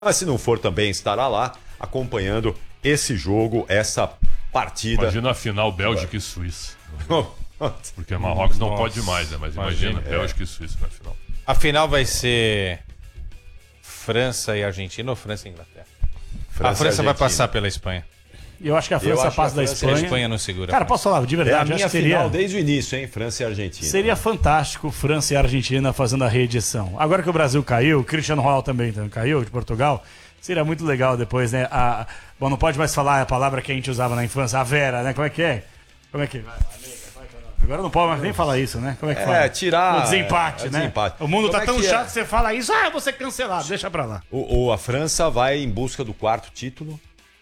Mas se não for também, estará lá acompanhando esse jogo, essa partida. Imagina a final Bélgica e Suíça. Porque Marrocos não pode mais, né? Mas imagina Bélgica e Suíça na final. A final vai ser França e Argentina ou França e Inglaterra? A França vai passar pela Espanha. Eu acho que a França passa da Espanha. A Espanha não segura. Cara, posso falar de verdade? É a minha final desde o início, hein? França e Argentina. Seria fantástico França e Argentina fazendo a reedição. Agora que o Brasil caiu, o Cristiano Ronaldo também caiu, de Portugal. Seria muito legal depois, né? Bom, não pode mais falar a palavra que a gente usava na infância, a Vera, né? Como é que é? Como é que vai? Agora não pode mais nem falar isso, né? Como é que fala? Tirar... O desempate, né? Desempate. O mundo Como tá tão chato que você fala isso, eu vou ser cancelado, deixa pra lá. A França vai em busca do quarto título.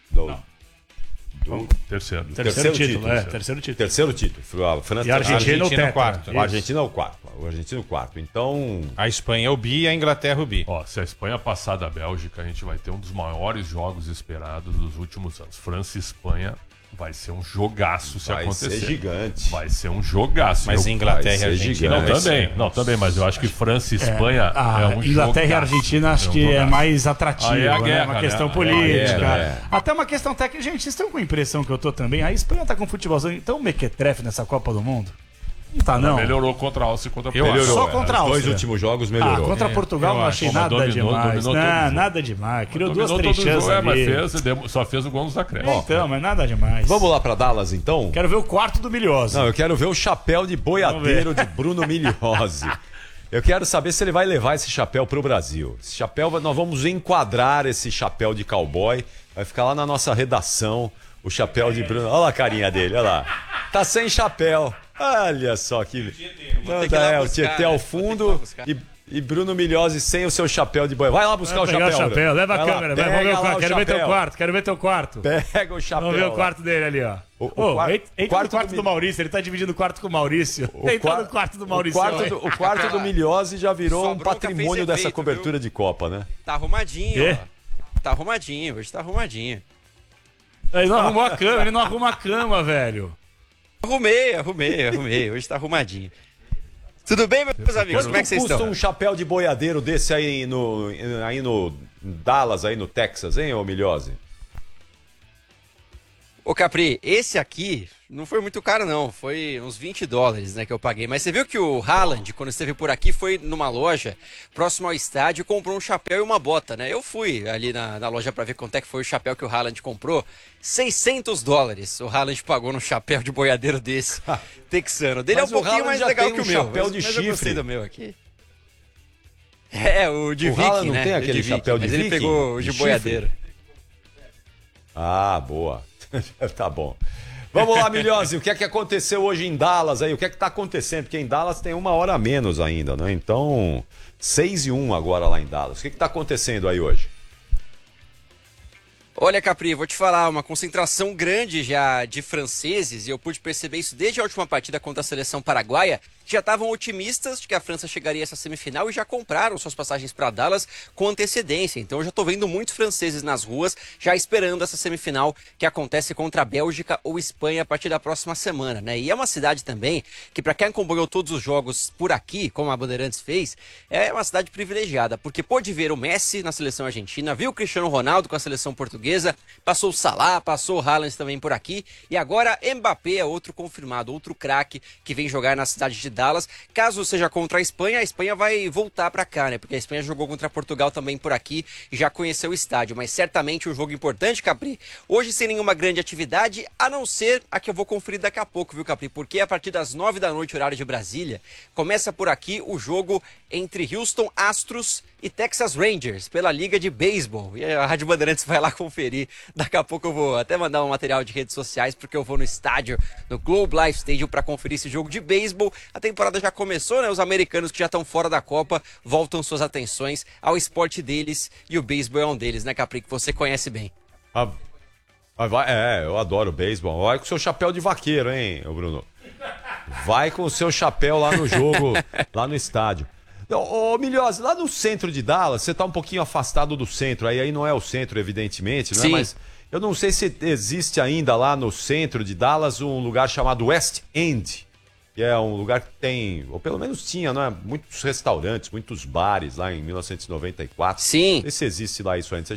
Terceiro. Terceiro título. Terceiro título. A França, e a Argentina o quarto. A Argentina é o quarto. O Argentina é o quarto. Então... A Espanha é o bi e a Inglaterra é o bi. Ó, se a Espanha passar da Bélgica, a gente vai ter um dos maiores jogos esperados dos últimos anos. França e Espanha vai ser um jogaço se acontecer. Vai ser gigante. Vai ser um jogaço. Mas Inglaterra e Argentina também, mas eu acho que França e Espanha é um Inglaterra jogaço. e Argentina acho que é mais atrativo, aí é a guerra, né? Uma questão política. Até uma questão técnica. Gente, vocês estão com a impressão que eu tô também? A Espanha tá com futebol tão mequetrefe nessa Copa do Mundo? Não tá, não. Melhorou contra a Áustria e contra Portugal. Só contra a Áustria. Os dois últimos jogos melhorou. Contra Portugal não achei nada demais. Nada demais. Criou duas, três chances ali. Mas só fez o gol nos acréscimos. Então, mas nada demais. Vamos lá pra Dallas, então? Quero ver o quarto do Milhouse. Não, eu quero ver o chapéu de boiadeiro de Bruno Milhouse. Eu quero saber se ele vai levar esse chapéu pro Brasil. Esse chapéu, nós vamos enquadrar esse chapéu de cowboy. Vai ficar lá na nossa redação, o chapéu de Bruno. Olha lá a carinha dele, olha lá. Tá sem chapéu. Olha só que... o Tietê ao fundo e Bruno Milhouse sem o seu chapéu de boi. Vai lá buscar o chapéu. Leva a câmera, vamos ver o quarto. Quero ver teu quarto. Pega o chapéu. Vamos ver o quarto dele ali, ó. Entra no quarto do Maurício, ele tá dividindo o quarto com o Maurício. Entra no quarto do Maurício. O quarto do Milhouse já virou um patrimônio dessa cobertura de Copa, né? Tá arrumadinho, ó. Tá arrumadinho, hoje tá arrumadinho. Ele não arrumou a cama, ele não arruma a cama, velho. Arrumei. Hoje tá arrumadinho. Tudo bem, meus amigos? Como é que vocês estão? Custa um chapéu de boiadeiro desse aí no Dallas, aí no Texas, hein, ô Milhouse? Ô Capri, esse aqui não foi muito caro não, foi uns $20, né, que eu paguei. Mas você viu que o Haaland, quando esteve por aqui, foi numa loja próximo ao estádio e comprou um chapéu e uma bota, né? Eu fui ali na loja pra ver quanto é que foi o chapéu que o Haaland comprou. $600 o Haaland pagou num chapéu de boiadeiro desse, texano. Dele mas é um pouquinho mais legal que o meu, chapéu de chifre. Eu gostei do meu aqui. O de Viking, Haaland não né? tem aquele chapéu de mas Viking? Ele pegou o de boiadeiro. Ah, boa. Tá bom. Vamos lá, Milhouse, o que é que aconteceu hoje em Dallas aí? O que é que tá acontecendo? Porque em Dallas tem 1 hora a menos ainda, né? Então, 6:01 agora lá em Dallas. O que é que tá acontecendo aí hoje? Olha, Capri, vou te falar, uma concentração grande já de franceses, e eu pude perceber isso desde a última partida contra a seleção paraguaia, que já estavam otimistas de que a França chegaria a essa semifinal e já compraram suas passagens para Dallas com antecedência. Então eu já estou vendo muitos franceses nas ruas, já esperando essa semifinal que acontece contra a Bélgica ou Espanha a partir da próxima semana, né? E é uma cidade também que, para quem acompanhou todos os jogos por aqui, como a Bandeirantes fez, é uma cidade privilegiada, porque pôde ver o Messi na seleção argentina, viu o Cristiano Ronaldo com a seleção portuguesa, passou o Salah, passou o Haaland também por aqui, e agora Mbappé é outro confirmado, outro craque que vem jogar na cidade de Dallas. Caso seja contra a Espanha vai voltar para cá, né? Porque a Espanha jogou contra Portugal também por aqui e já conheceu o estádio, mas certamente um jogo importante, Capri. Hoje sem nenhuma grande atividade, a não ser a que eu vou conferir daqui a pouco, viu, Capri? Porque a partir das 9 da noite, horário de Brasília, começa por aqui o jogo entre Houston Astros e Texas Rangers, pela Liga de Beisebol. E a Rádio Bandeirantes vai lá conferir. Daqui a pouco eu vou até mandar um material de redes sociais, porque eu vou no estádio, no Globe Life Stadium, para conferir esse jogo de beisebol. A temporada já começou, né? Os americanos que já estão fora da Copa voltam suas atenções ao esporte deles, e o beisebol é um deles, né, Capri? Que você conhece bem. Eu adoro beisebol. Vai com o seu chapéu de vaqueiro, hein, Bruno? Vai com o seu chapéu lá no jogo, lá no estádio. Ô, Milhouse, lá no centro de Dallas, você tá um pouquinho afastado do centro, aí não é o centro, evidentemente, não é? Mas eu não sei se existe ainda lá no centro de Dallas um lugar chamado West End. que é um lugar que tem, ou pelo menos tinha, né, muitos restaurantes, muitos bares lá em 1994. Sim. Não sei se existe lá isso ainda. Você